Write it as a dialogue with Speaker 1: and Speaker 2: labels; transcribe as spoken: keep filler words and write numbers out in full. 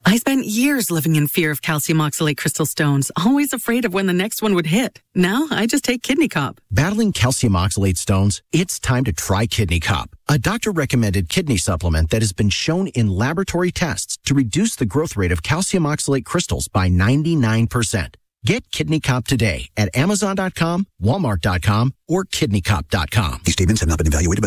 Speaker 1: I spent years living in fear of calcium oxalate crystal stones, always afraid of when the next one would hit. Now I just take Kidney Cop.
Speaker 2: Battling calcium oxalate stones? It's time to try Kidney Cop, a doctor-recommended kidney supplement that has been shown in laboratory tests to reduce the growth rate of calcium oxalate crystals by ninety-nine percent. Get Kidney Cop today at Amazon dot com, Walmart dot com, or Kidney Cop dot com.
Speaker 3: These statements have not been evaluated by